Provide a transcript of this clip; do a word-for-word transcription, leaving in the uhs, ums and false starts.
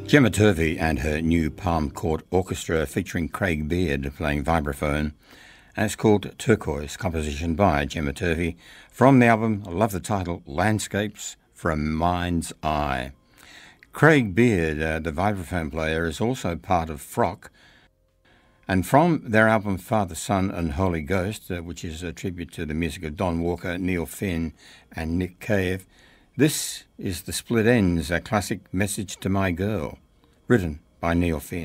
Gemma Turvey and her new Palm Court Orchestra featuring Craig Beard playing vibraphone, and it's called Turquoise, composition by Gemma Turvey from the album, I love the title, Landscapes from Mind's Eye. Craig Beard, uh, the vibraphone player, is also part of Frock, and from their album Father, Son and Holy Ghost, uh, which is a tribute to the music of Don Walker, Neil Finn and Nick Cave, this is The Split Ends, a classic Message to My Girl, written by Neil Finn.